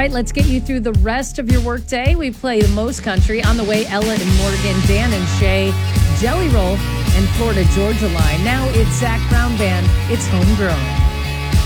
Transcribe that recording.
right, let's get you through the rest of your workday. We play the most country. On the way, Ella and Morgan, Dan and Shay, Jelly Roll, and Florida Georgia Line. Now it's Zach Brown Band. It's Homegrown.